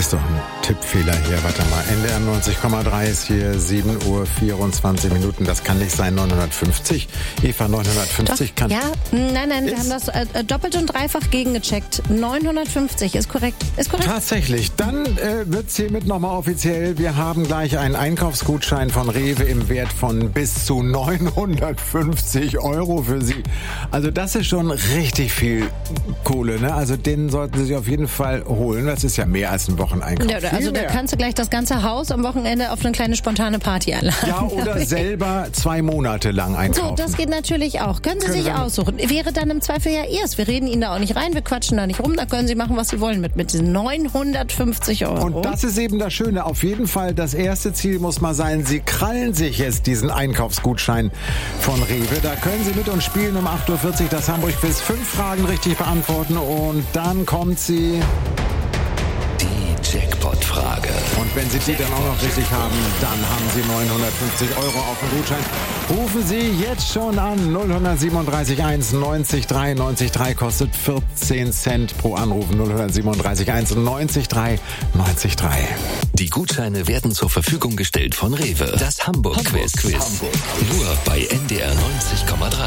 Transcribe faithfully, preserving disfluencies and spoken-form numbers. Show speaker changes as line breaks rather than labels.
ist doch ein Tippfehler hier. Warte mal. N D R neunzig Komma drei ist hier sieben Uhr vierundzwanzig Minuten. Das kann nicht sein. neunhundertfünfzig. Eva, neunhundertfünfzig
Doch,
kann...
ja, nein, nein, wir haben das äh, doppelt und dreifach gegengecheckt. neunhundertfünfzig ist korrekt. Ist korrekt.
Tatsächlich. Dann äh, wird's hiermit nochmal offiziell. Wir haben gleich einen Einkaufsgutschein von Rewe im Wert von bis zu neunhundertfünfzig Euro für Sie. Also das ist schon richtig viel Kohle, ne? Also den sollten Sie sich auf jeden Fall holen. Das ist ja mehr als ein Wocheneinkauf.
Ja, also da kannst du gleich das ganze Haus am Wochenende auf eine kleine spontane Party einladen.
Ja, oder selber zwei Monate lang einkaufen.
So, das geht natürlich auch. Können Sie
Können
sich
Sie-
aussuchen. Wäre dann im Zweifel ja erst. Wir reden Ihnen da auch nicht rein, wir quatschen da nicht rum. Da können Sie machen, was Sie wollen mit, mit diesen neunhundertfünfzig Euro.
Und das ist eben das Schöne. Auf jeden Fall, das erste Ziel muss mal sein, Sie krallen sich jetzt diesen Einkaufsgutschein von Rewe. Da können Sie mit uns spielen um acht Uhr vierzig das Hamburg-Quiz. Fünf Fragen richtig beantworten und dann kommt sie...
Die Jackpot-Frage.
Und wenn Sie die dann auch noch richtig haben, dann haben Sie neunhundertfünfzig Euro auf dem Gutschein. Rufen Sie jetzt schon an. null sieben drei eins neunzig drei neunzig drei kostet vierzehn Cent pro Anruf. null sieben drei eins neunzig drei neunzig drei.
Die Gutscheine werden zur Verfügung gestellt von Rewe. Das Hamburg-Quiz. Hamburg. Nur bei N D R neunzig Komma drei.